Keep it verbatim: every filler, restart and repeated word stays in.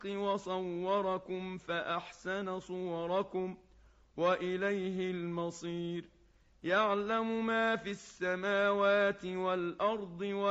وَصَوَّرَكُمْ فَأَحْسَنَ صُوَرَكُمْ ۖ وَإِلَيْهِ الْمَصِيرُ يَعْلَمُ مَا فِي السَّمَاوَاتِ وَالْأَرْضِ